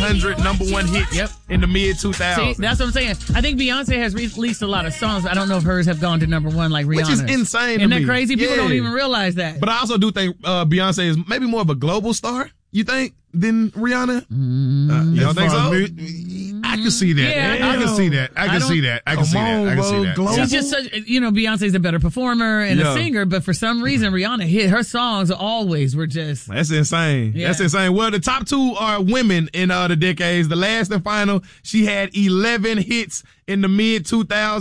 100 number one hits in the mid 2000s. See, that's what I'm saying. I think Beyonce has released a lot of songs. I don't know if hers have gone to number one like Rihanna. Which is insane. Isn't to that me. crazy? People don't even realize that. But I also do think Beyonce is maybe more of a global star. You think than Rihanna? You don't think so? I can see that. Yeah, I can see that. I can see that. I can see that. She's just such, Beyonce's a better performer and a singer, but for some reason Rihanna hit her songs always were just. That's insane. Yeah. That's insane. Well, the top two are women in the decades. The last and final, she had 11 hits in the mid 2000s.